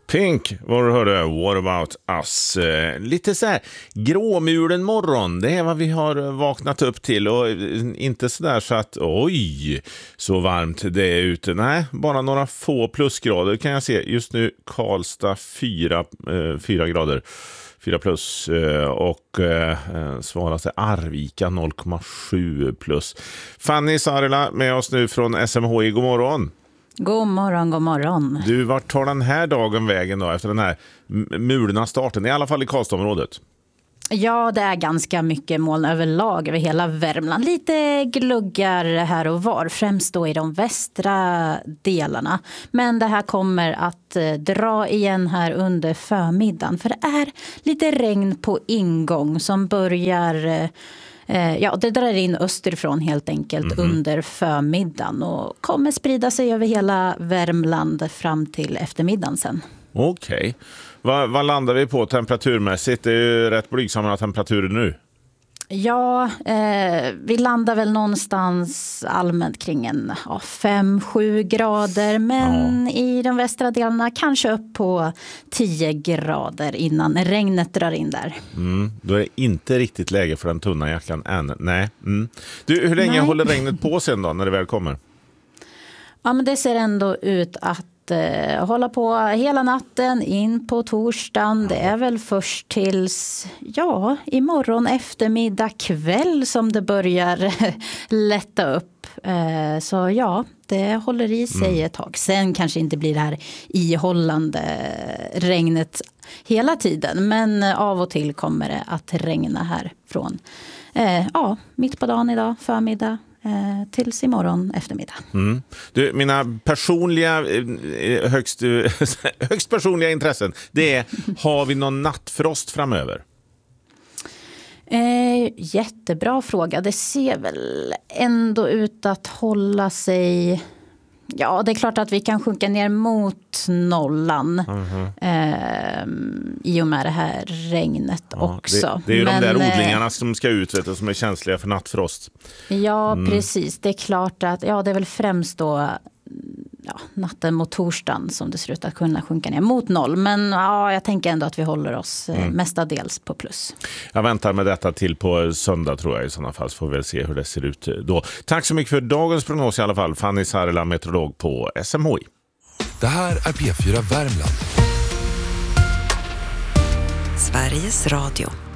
Pink, vad du hörde, What About Us. Lite så här gråmulen morgon, det är vad vi har vaknat upp till. Och inte så där så att, oj, så varmt det är ute. Nej, bara några få plusgrader kan jag se. Just nu Karlstad 4 grader. 4 plus och svaraste Arvika 0,7 plus. Fanny Sarila med oss nu från SMHI, god morgon. God morgon, god morgon. Du, vart tar den här dagen vägen då efter den här mulna starten, i alla fall i Karlstadområdet? Ja, det är ganska mycket moln överlag över hela Värmland. Lite gluggar här och var, främst då i de västra delarna. Men det här kommer att dra igen här under förmiddagen. För det är lite regn på ingång som börjar... Ja, det drar in österifrån helt enkelt under förmiddagen och kommer sprida sig över hela Värmland fram till eftermiddagen sen. Okej. Vad landar vi på temperaturmässigt? Det är ju rätt blygsamma temperaturer nu. Ja, vi landar väl någonstans allmänt kring en 5-7 grader. Men i de västra delarna kanske upp på 10 grader innan regnet drar in där. Då är det inte riktigt läge för den tunna jackan än. Nej. Du, hur länge håller regnet på sen då när det väl kommer? Ja, men det ser ändå ut att hålla på hela natten in på torsdagen. Det är väl först tills imorgon eftermiddag kväll som det börjar lätta upp. Så ja, det håller i sig ett tag. Sen kanske inte blir det här ihållande regnet hela tiden. Men av och till kommer det att regna här från mitt på dagen idag, förmiddag. Tills imorgon eftermiddag. Du, mina personliga högst personliga intressen, det är, har vi någon nattfrost framöver? Jättebra fråga. Det ser väl ändå ut att hålla sig... Ja, det är klart att vi kan sjunka ner mot nollan i och med det här regnet också. Det är ju de där odlingarna som ska ut, vet du, som är känsliga för nattfrost. Ja, precis. Det är klart att det är väl främst då natten mot torsdagen som det ser ut att kunna sjunka ner mot noll. Men jag tänker ändå att vi håller oss mestadels på plus. Jag väntar med detta till på söndag tror jag i sådana fall, så får vi väl se hur det ser ut då. Tack så mycket för dagens prognos i alla fall. Fanny Sarila, meteorolog på SMHI. Det här är P4 Värmland. Sveriges Radio.